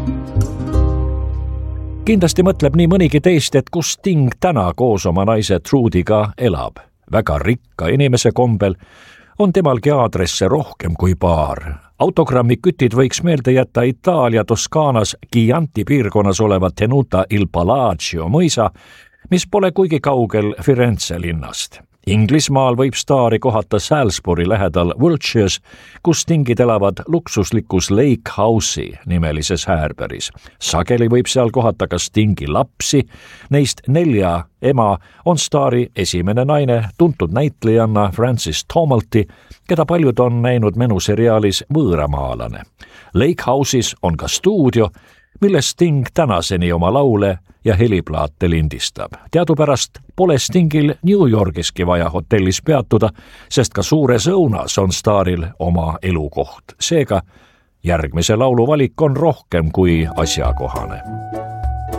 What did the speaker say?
Kindlasti mõtleb nii mõnigi teist, et kus Sting täna koos oma naise Trudiga elab. Väga rikka inimese kombel on temalgi aadresse rohkem kui paar. Autogrammi kütid võiks meelde jätta Itaalia Toskaanas Chianti piirkonnas oleva Tenuta il Palagio mõisa, mis pole kuigi kaugel Firenze linnast. Inglismaal võib staari kohata Salisbury lähedal Wiltshire's, kus Stingid elavad luksuslikus Lake House'i nimelises häärberis. Sageli võib seal kohata ka Stingi lapsi, neist 4 ema on staari esimene naine, tuntud näitlejanna Frances Tomalti, keda paljud on näinud menuseriaalis Võõramaalane. Lake House'is on ka stuudio, milles Sting tänaseni oma laule ja heliplaate lindistab. Teadupärast pole Stingil New Yorgiski vaja hotellis peatuda, sest ka suures õunas on staaril oma elukoht. Seega järgmise laulu valik on rohkem kui asjakohane.